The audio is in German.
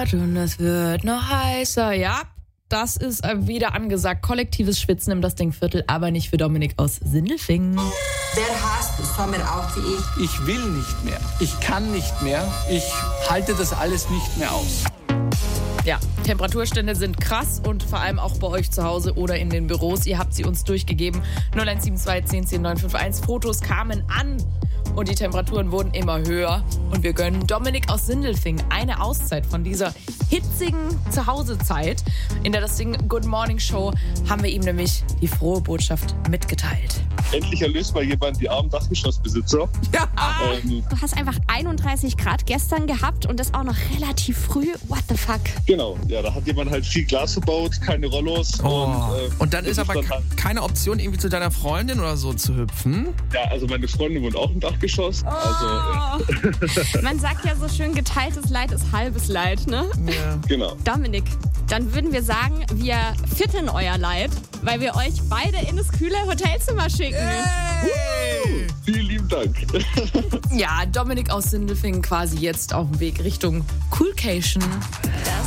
Grad und es wird noch heißer. Ja, das ist wieder angesagt. Kollektives Schwitzen im das Dingviertel, aber nicht für Dominik aus Sindelfingen. Der hasst Sommer auch wie ich. Ich will nicht mehr. Ich kann nicht mehr. Ich halte das alles nicht mehr aus. Ja, Temperaturstände sind krass und vor allem auch bei euch zu Hause oder in den Büros. Ihr habt sie uns durchgegeben. 0172 10 10 951. Fotos kamen an und die Temperaturen wurden immer höher. Und wir gönnen Dominik aus Sindelfingen eine Auszeit von dieser hitzigen Zuhausezeit. In der Das Ding Good Morning Show haben wir ihm nämlich die frohe Botschaft mitgeteilt. Endlich erlöst mal jemand die armen Dachgeschossbesitzer. Ja. Du hast einfach 31 Grad gestern gehabt und das auch noch relativ früh. What the fuck? Genau, ja, da hat jemand halt viel Glas verbaut, keine Rollos. Und dann ist aber dann halt, keine Option, irgendwie zu deiner Freundin oder so zu hüpfen? ja, also meine Freundin wohnt auch im Dachgeschoss. Man sagt ja so schön, geteiltes Leid ist halbes Leid, ne? Ja. Genau. Dominik, dann würden wir sagen, wir fitten euer Leid, weil wir euch beide in das kühle Hotelzimmer schicken. Vielen lieben Dank. Ja, Dominik aus Sindelfingen quasi jetzt auf dem Weg Richtung Coolcation. Das